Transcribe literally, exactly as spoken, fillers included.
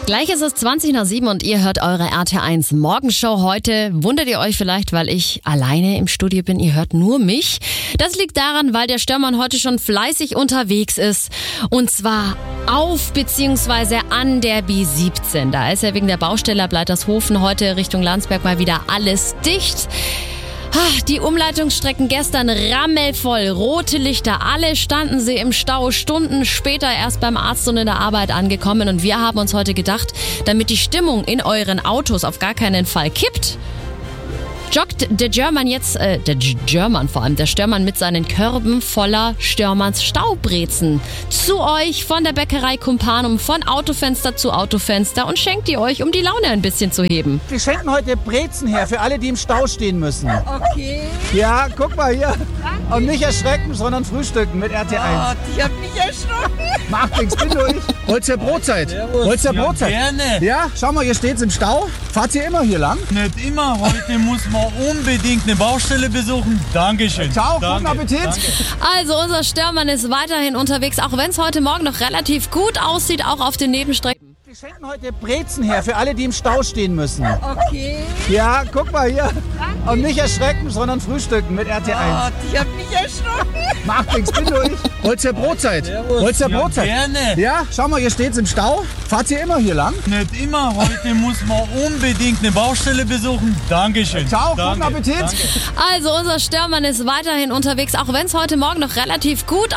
Gleich ist es zwanzig nach sieben und ihr hört eure R T eins Morgenshow. Heute wundert ihr euch vielleicht, weil ich alleine im Studio bin. Ihr hört nur mich. Das liegt daran, weil der Störmann heute schon fleißig unterwegs ist. Und zwar auf bzw. an der B siebzehn. Da ist ja wegen der Baustelle ab Leitershofen heute Richtung Landsberg mal wieder alles dicht. Die Umleitungsstrecken gestern rammelvoll, rote Lichter, alle standen sie im Stau, Stunden später erst beim Arzt und in der Arbeit angekommen. Und wir haben uns heute gedacht, damit die Stimmung in euren Autos auf gar keinen Fall kippt, joggt der German jetzt, äh, der German vor allem, der Störmann mit seinen Körben voller Störmanns Staubrezen zu euch von der Bäckerei Kumpanum, von Autofenster zu Autofenster und schenkt die euch, um die Laune ein bisschen zu heben. Wir schenken heute Brezen her für alle, die im Stau stehen müssen. Okay. Ja, guck mal hier. Und nicht erschrecken, sondern frühstücken mit R T eins. Gott, ich hab mich erschrocken. Macht nichts, bin durch. Holt's ihr Brotzeit? Holt's ihr Brotzeit? Ja, gerne. Ja, schau mal, ihr steht's im Stau. Fahrt ihr immer hier lang? Nicht immer. Heute muss man unbedingt eine Baustelle besuchen. Dankeschön. Ciao, Danke. guten Appetit. Danke. Also unser Störmann ist weiterhin unterwegs, auch wenn es heute Morgen noch relativ gut aussieht, auch auf den Nebenstrecken. Wir schenken heute Brezen her für alle, die im Stau stehen müssen. Okay. Ja, guck mal hier. Und nicht erschrecken, sondern frühstücken mit R T eins. Gott, ich hab mich erschrocken. Macht nichts, bin durch. Holt's ihr Brotzeit? Holt's ihr Ja, Brotzeit? gerne. Ja, schau mal, ihr steht's im Stau. Fahrt ihr immer hier lang? Nicht immer. Heute muss man unbedingt eine Baustelle besuchen. Dankeschön. Ciao, Danke. guten Appetit. Danke. Also unser Störmann ist weiterhin unterwegs, auch wenn es heute Morgen noch relativ gut